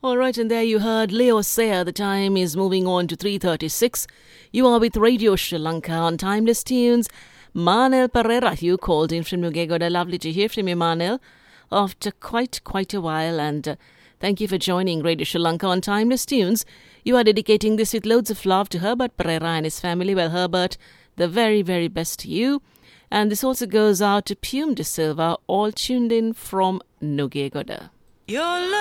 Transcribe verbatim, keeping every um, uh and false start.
All right, and there you heard Leo Sayer. The time is moving on to three thirty-six. You are with Radio Sri Lanka on Timeless Tunes. Manel Pereira, you called in from Nugegoda. Lovely to hear from you, Manel, after quite, quite a while. And uh, thank you for joining Radio Sri Lanka on Timeless Tunes. You are dedicating this with loads of love to Herbert Pereira and his family. Well, Herbert, the very, very best to you. And this also goes out to Pume de Silva, all tuned in from Nugegoda. Your